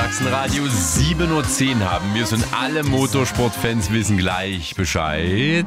Sachsenradio 7:10 Uhr haben wir es und alle Motorsportfans wissen gleich Bescheid.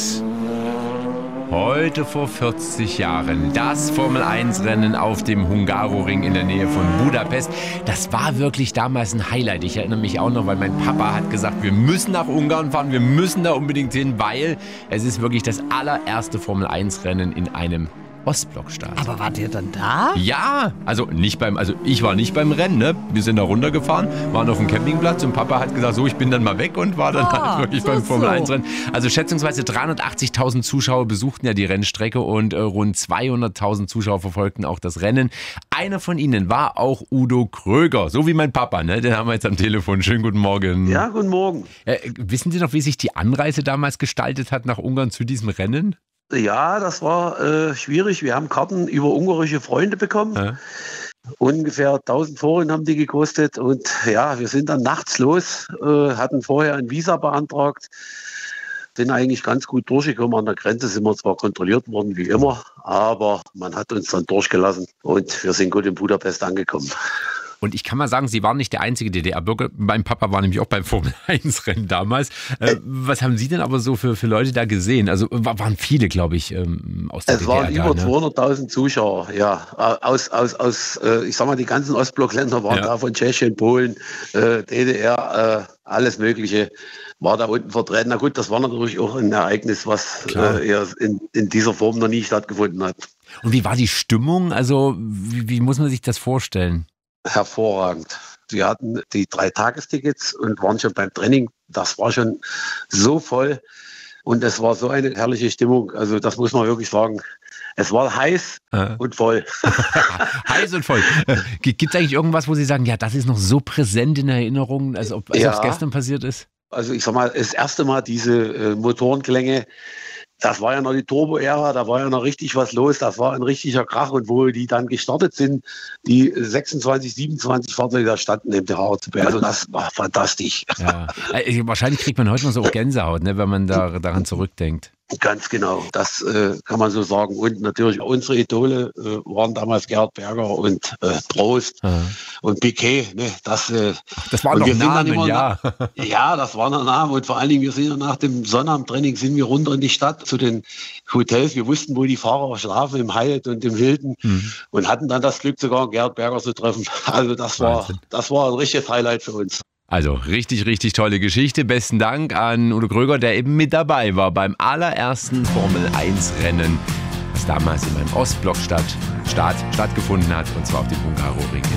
Heute vor 40 Jahren das Formel-1-Rennen auf dem Hungaroring in der Nähe von Budapest. Das war wirklich damals ein Highlight. Ich erinnere mich auch noch, weil mein Papa hat gesagt, wir müssen nach Ungarn fahren, wir müssen da unbedingt hin, weil es ist wirklich das allererste Formel-1-Rennen in einem Ostblockstaat. Aber wart ihr dann da? Ja, also ich war nicht beim Rennen, ne? Wir sind da runtergefahren, waren auf dem Campingplatz und Papa hat gesagt, so, ich bin dann mal weg und war dann halt wirklich beim Formel-1-Rennen. Also schätzungsweise 380.000 Zuschauer besuchten ja die Rennstrecke und rund 200.000 Zuschauer verfolgten auch das Rennen. Einer von ihnen war auch Udo Kröger, so wie mein Papa, ne? Den haben wir jetzt am Telefon. Schönen guten Morgen. Ja, guten Morgen. Wissen Sie noch, wie sich die Anreise damals gestaltet hat nach Ungarn zu diesem Rennen? Ja, das war schwierig. Wir haben Karten über ungarische Freunde bekommen. Ja. Ungefähr 1000 Foren haben die gekostet. Und ja, wir sind dann nachts los, hatten vorher ein Visa beantragt, sind eigentlich ganz gut durchgekommen. An der Grenze sind wir zwar kontrolliert worden, wie immer, aber man hat uns dann durchgelassen und wir sind gut in Budapest angekommen. Und ich kann mal sagen, Sie waren nicht der einzige DDR-Bürger. Mein Papa war nämlich auch beim Formel-1-Rennen damals. Was haben Sie denn aber so für Leute da gesehen? Also waren viele, glaube ich, aus der DDR. Es waren über 200.000 Zuschauer, ja. Aus ich sag mal, die ganzen Ostblockländer waren da, von Tschechien, Polen, DDR, alles Mögliche war da unten vertreten. Na gut, das war natürlich auch ein Ereignis, was eher in dieser Form noch nie stattgefunden hat. Und wie war die Stimmung? Also wie muss man sich das vorstellen? Hervorragend. Wir hatten die 3-Tagestickets und waren schon beim Training. Das war schon so voll und es war so eine herrliche Stimmung. Also das muss man wirklich sagen. Es war heiß und voll. Heiß und voll. Gibt es eigentlich irgendwas, wo Sie sagen, ja, das ist noch so präsent in Erinnerung, als ob es gestern passiert ist? Also ich sag mal, das erste Mal diese Motorenklänge, das war ja noch die Turbo-Ära, da war ja noch richtig was los, das war ein richtiger Krach und wo die dann gestartet sind, die 26, 27 Fahrzeuge da standen im HRCB, also das war fantastisch. Ja. Wahrscheinlich kriegt man heute noch so Gänsehaut, ne, wenn man daran zurückdenkt. Ganz genau, das kann man so sagen. Und natürlich unsere Idole waren damals Gerhard Berger und Prost und Piquet. Ne? Das waren noch Namen, ja. Ja, das waren noch Namen. Und vor allen Dingen, wir sind ja nach dem Sonnabendtraining sind wir runter in die Stadt zu den Hotels. Wir wussten, wo die Fahrer schlafen, im Hyatt und im Hilton. Und hatten dann das Glück, sogar Gerhard Berger zu treffen. Also das war ein richtiges Highlight für uns. Also richtig, richtig tolle Geschichte. Besten Dank an Udo Kröger, der eben mit dabei war beim allerersten Formel-1-Rennen, das damals in einem Ostblockstaat stattgefunden hat, und zwar auf dem Hungaroring.